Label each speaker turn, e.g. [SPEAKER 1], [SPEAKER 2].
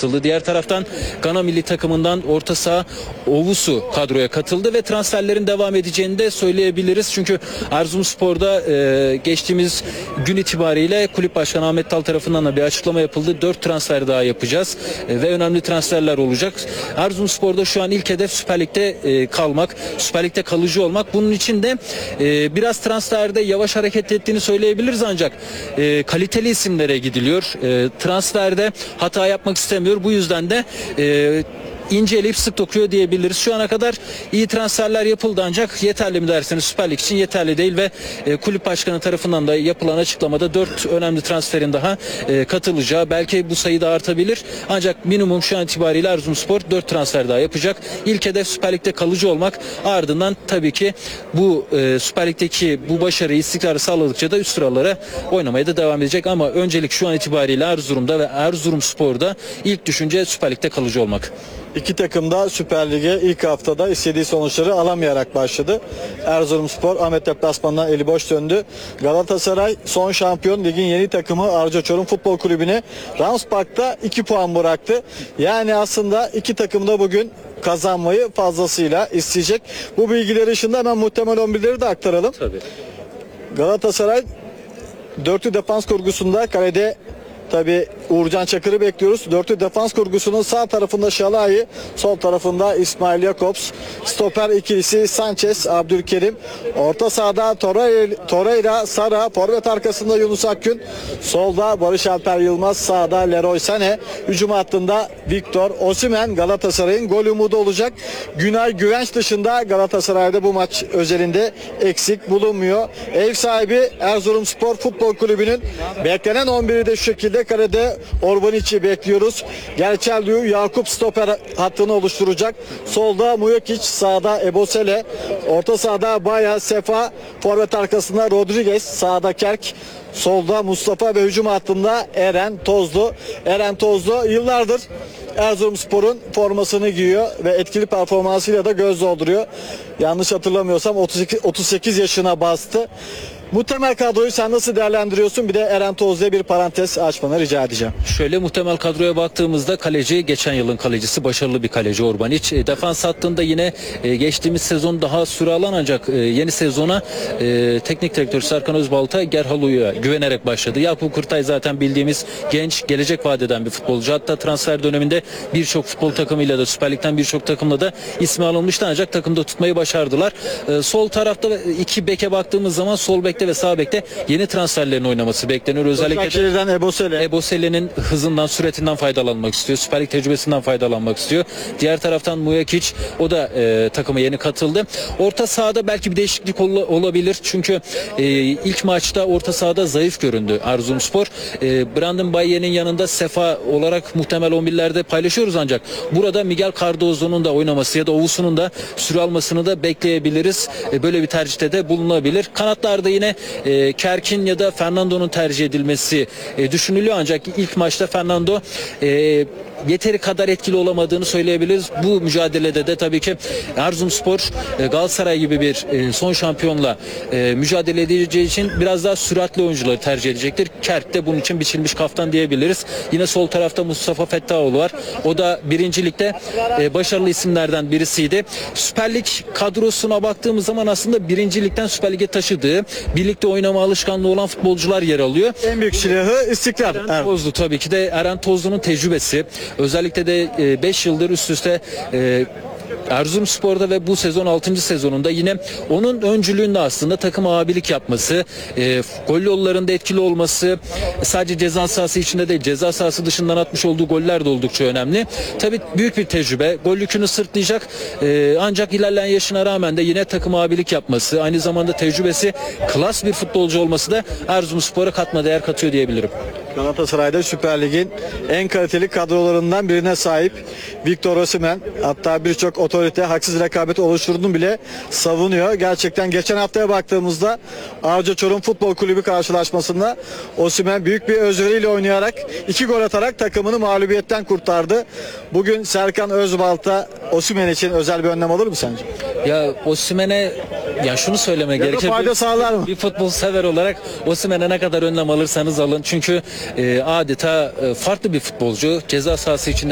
[SPEAKER 1] katıldı. Diğer taraftan Gana milli takımından orta saha Ovusu kadroya katıldı ve transferlerin devam edeceğini de söyleyebiliriz. Çünkü Erzurumspor'da geçtiğimiz gün itibariyle Kulüp Başkanı Ahmet Dal tarafından da bir açıklama yapıldı. 4 transfer daha yapacağız ve önemli transferler olacak. Erzurumspor'da şu an ilk hedef Süper Lig'de kalmak, Süper Lig'de kalıcı olmak. Bunun için de biraz transferde yavaş hareket ettiğini söyleyebiliriz ancak kaliteli isimlere gidiliyor. Transferde hata yapmak istemiyor. Bu yüzden de inceleyip sık dokuyor diyebiliriz. Şu ana kadar iyi transferler yapıldı ancak yeterli mi derseniz Süper Lig için yeterli değil ve kulüp başkanı tarafından da yapılan açıklamada 4 önemli transferin daha katılacağı, belki bu sayı da artabilir ancak minimum şu an itibariyle Erzurumspor 4 transfer daha yapacak. İlk hedef Süper Lig'de kalıcı olmak, ardından tabii ki bu Süper Lig'deki bu başarıyı, istikrarı sağladıkça da üst sıralara oynamaya da devam edecek ama öncelik şu an itibariyle Erzurum'da ve Erzurumspor'da ilk düşünce Süper Lig'de kalıcı olmak.
[SPEAKER 2] İki takım da Süper Lig'e ilk haftada istediği sonuçları alamayarak başladı. Erzurumspor Ahmet deplasmanından eli boş döndü. Galatasaray son şampiyon, ligin yeni takımı Arca Çorum Futbol Kulübü'ne Rams Park'ta 2 puan bıraktı. Yani aslında iki takım da bugün kazanmayı fazlasıyla isteyecek. Bu bilgileri ışığında hemen muhtemel 11'leri de aktaralım.
[SPEAKER 1] Tabii.
[SPEAKER 2] Galatasaray dörtlü defans kurgusunda kalede tabi Uğurcan Çakır'ı bekliyoruz. Dörtlü defans kurgusunun sağ tarafında Şalai, sol tarafında İsmail Jakobs. Stoper ikilisi Sanchez, Abdülkerim. Orta sahada Torreira, Sara. Forvet arkasında Yunus Akgün. Solda Barış Alper Yılmaz. Sağda Leroy Sané. Hücum hattında Victor Osimhen Galatasaray'ın gol umudu olacak. Günay Güvenç dışında Galatasaray'da bu maç özelinde eksik bulunmuyor. Ev sahibi Erzurumspor Futbol Kulübü'nün beklenen 11'i de şu şekilde. Kalede Orbanic'i bekliyoruz. Gerçeldiği Yakup stoper hattını oluşturacak. Solda Mujokic, sağda Ebosele, orta sahada Baya, Sefa, forvet arkasında Rodriguez, sağda Kerk, solda Mustafa ve hücum hattında Eren Tozlu. Eren Tozlu yıllardır Erzurumspor'un formasını giyiyor ve etkili performansıyla da göz dolduruyor. Yanlış hatırlamıyorsam 38 yaşına bastı. Muhtemel kadroyu sen nasıl değerlendiriyorsun? Bir de Eren Tozlu'ya bir parantez açmanı rica edeceğim.
[SPEAKER 1] Şöyle muhtemel kadroya baktığımızda kaleci geçen yılın kalecisi, başarılı bir kaleci Orbanic. Defans hattında yine geçtiğimiz sezon daha süre alan ancak yeni sezona teknik direktör Serkan Özbalta Gerhalu'ya güvenerek başladı. Yakup Kırtay zaten bildiğimiz genç, gelecek vadeden bir futbolcu. Hatta transfer döneminde birçok futbol takımıyla da Süper Lig'den birçok takımla da ismi alınmıştı ancak takımda tutmayı başardılar. Sol tarafta iki beke baktığımız zaman sol bekte ve sağ bekte yeni transferlerin oynaması bekleniyor. Özellikle de Ebosele'nin hızından, süretinden faydalanmak istiyor. Süper Lig tecrübesinden faydalanmak istiyor. Diğer taraftan Mujokic, o da takıma yeni katıldı. Orta sahada belki bir değişiklik olabilir. Çünkü ilk maçta orta sahada zayıf göründü Erzurumspor. Brandon Baye'nin yanında Sefa olarak muhtemel 11'lerde paylaşıyoruz ancak burada Miguel Cardozo'nun da oynaması ya da Ovusu'nun da süre almasını da bekleyebiliriz. Böyle bir tercihte de bulunabilir. Kanatlarda yine Kerk'in ya da Fernando'nun tercih edilmesi düşünülüyor ancak ilk maçta Fernando yeteri kadar etkili olamadığını söyleyebiliriz. Bu mücadelede de tabii ki Erzurumspor Galatasaray gibi bir son şampiyonla mücadele edeceği için biraz daha süratli oyuncuları tercih edecektir. Kerk de bunun için biçilmiş kaftan diyebiliriz. Yine sol tarafta Mustafa Fettaoğlu var. O da birincilikte başarılı isimlerden birisiydi. Süper Lig kadrosuna baktığımız zaman aslında birincilikten Süper Lig'e taşıdığı, birlikte oynama alışkanlığı olan futbolcular yer alıyor.
[SPEAKER 2] En büyük silahı istikrar.
[SPEAKER 1] Eren Tozlu tabii ki de Eren Tozlu'nun tecrübesi. Özellikle de 5 yıldır üst üste Erzurumspor'da ve bu sezon 6. sezonunda yine onun öncülüğünde aslında takım abilik yapması, gol yollarında etkili olması, sadece ceza sahası içinde değil, ceza sahası dışından atmış olduğu goller de oldukça önemli. Tabii büyük bir tecrübe, gol yükünü sırtlayacak ancak ilerleyen yaşına rağmen de yine takım abilik yapması, aynı zamanda tecrübesi, klas bir futbolcu olması da Erzurumspor'a katma değer katıyor diyebilirim.
[SPEAKER 2] Galatasaray'da Süper Lig'in en kaliteli kadrolarından birine sahip Victor Osimhen, hatta birçok otorite haksız rekabet oluşturduğunu bile savunuyor. Gerçekten geçen haftaya baktığımızda Arca Çorum Futbol Kulübü karşılaşmasında Osimhen büyük bir özveriyle oynayarak 2 gol atarak takımını mağlubiyetten kurtardı. Bugün Serkan Özbalta Osimhen için özel bir önlem alır mı sence?
[SPEAKER 1] Ya Osimhen'e şunu söyleme gerekir.
[SPEAKER 2] Fayda sağlar mı?
[SPEAKER 1] Bir futbol sever olarak Osimhen'e ne kadar önlem alırsanız alın. Çünkü adeta farklı bir futbolcu. Ceza sahası içinde